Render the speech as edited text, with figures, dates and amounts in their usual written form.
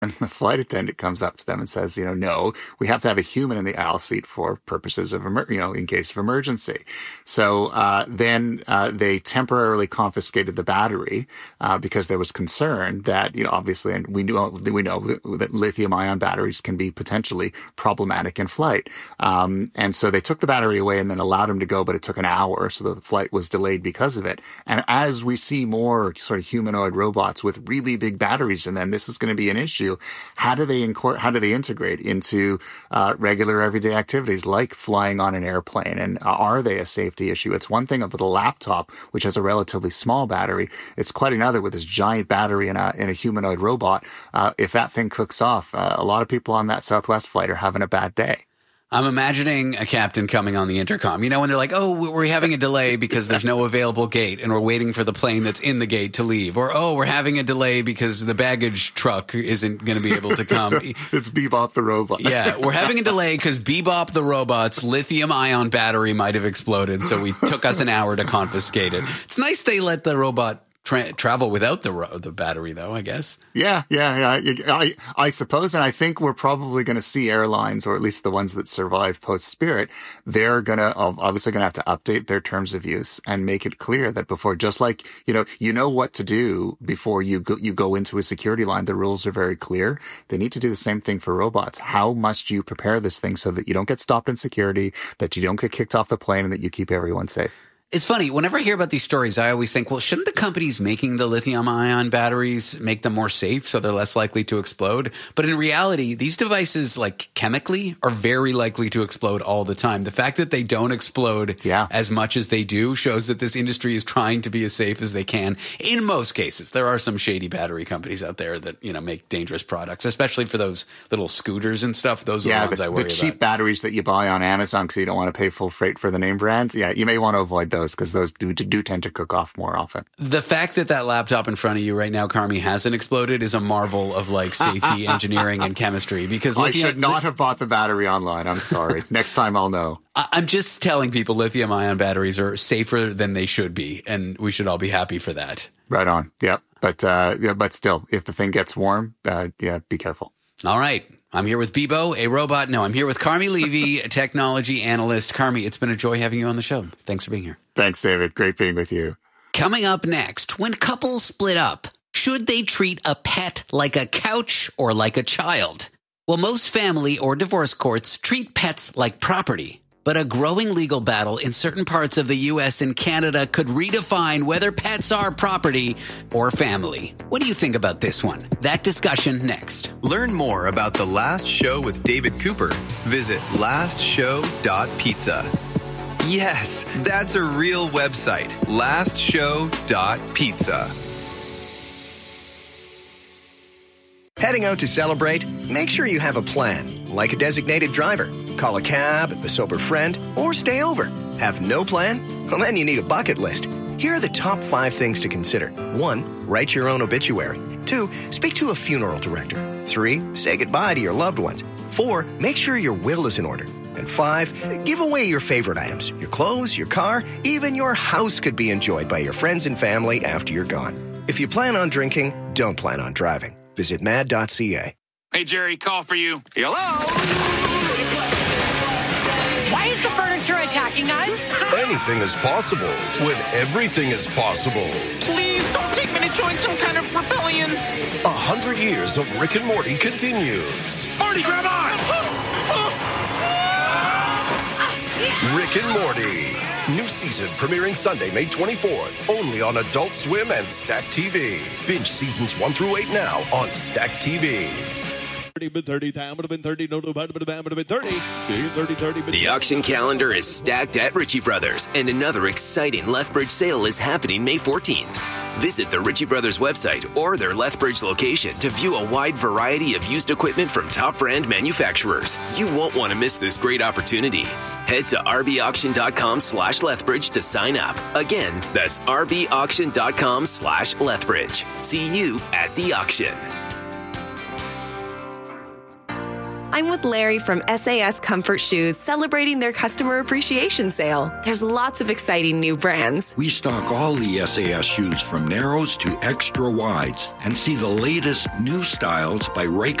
And the flight attendant comes up to them and says, no, we have to have a human in the aisle seat for purposes of, in case of emergency. So then they temporarily confiscated the battery because there was concern that, obviously, and we know that lithium-ion batteries can be potentially problematic in flight. And so they took the battery away and then allowed him to go, but it took an hour, so the flight was delayed because of it. And as we see more sort of humanoid robots with really big batteries in them, this is going to be an issue. How do they integrate into regular everyday activities like flying on an airplane? And are they a safety issue? It's one thing with a laptop, which has a relatively small battery. It's quite another with this giant battery in a humanoid robot. If that thing cooks off, a lot of people on that Southwest flight are having a bad day. I'm imagining a captain coming on the intercom, when they're like, oh, we're having a delay because there's no available gate and we're waiting for the plane that's in the gate to leave. Or, oh, we're having a delay because the baggage truck isn't going to be able to come. It's Bebop the robot. Yeah, we're having a delay because Bebop the robot's lithium-ion battery might have exploded, so we took us an hour to confiscate it. It's nice they let the robot travel without the battery, though, I guess. Yeah. I suppose, and I think we're probably going to see airlines, or at least the ones that survive post-Spirit, they're obviously going to have to update their terms of use and make it clear that before, just like, you know what to do before you go into a security line. The rules are very clear. They need to do the same thing for robots. How must you prepare this thing so that you don't get stopped in security, that you don't get kicked off the plane, and that you keep everyone safe? It's funny. Whenever I hear about these stories, I always think, well, shouldn't the companies making the lithium-ion batteries make them more safe so they're less likely to explode? But in reality, these devices, like chemically, are very likely to explode all the time. The fact that they don't explode as much as they do shows that this industry is trying to be as safe as they can. In most cases, there are some shady battery companies out there that, make dangerous products, especially for those little scooters and stuff. Those are the ones I worry about. The cheap batteries that you buy on Amazon because you don't want to pay full freight for the name brands. Yeah, you may want to avoid those, because those do tend to cook off more often. The fact that laptop in front of you right now, Carmi, hasn't exploded is a marvel of safety, engineering, and chemistry. Because I should not have bought the battery online. I'm sorry. Next time I'll know. I'm just telling people lithium-ion batteries are safer than they should be, and we should all be happy for that. Right on. Yep. But still, if the thing gets warm, be careful. All right. I'm here with Bebo, a robot. No, I'm here with Carmi Levy, a technology analyst. Carmi, it's been a joy having you on the show. Thanks for being here. Thanks, David. Great being with you. Coming up next, when couples split up, should they treat a pet like a couch or like a child? Well, most family or divorce courts treat pets like property. But a growing legal battle in certain parts of the U.S. and Canada could redefine whether pets are property or family. What do you think about this one? That discussion next. Learn more about The Last Show with David Cooper. Visit lastshow.pizza. Yes, that's a real website. lastshow.pizza. Heading out to celebrate? Make sure you have a plan, like a designated driver. Call a cab, a sober friend, or stay over. Have no plan? Well, then you need a bucket list. Here are the top 5 things to consider. 1, write your own obituary. 2, speak to a funeral director. 3, say goodbye to your loved ones. 4, make sure your will is in order. And 5, give away your favorite items. Your clothes, your car, even your house could be enjoyed by your friends and family after you're gone. If you plan on drinking, don't plan on driving. Visit mad.ca. Hey, Jerry, call for you. Hello? Why is the furniture attacking us? Anything is possible when everything is possible. Please don't take me to join some kind of rebellion. 100 years of Rick and Morty continues. Marty, grab on! Rick and Morty. New season premiering Sunday, May 24th. Only on Adult Swim and Stack TV. Binge seasons 1 through 8 now on Stack TV. The auction calendar is stacked at Ritchie Brothers, and another exciting Lethbridge sale is happening May 14th. Visit the Ritchie Brothers website or their Lethbridge location to view a wide variety of used equipment from top brand manufacturers. You won't want to miss this great opportunity. Head to rbauction.com/Lethbridge to sign up. Again, that's rbauction.com/Lethbridge. See you at the auction. I'm with Larry from SAS Comfort Shoes, celebrating their customer appreciation sale. There's lots of exciting new brands. We stock all the SAS shoes from narrows to extra wides and see the latest new styles by Ray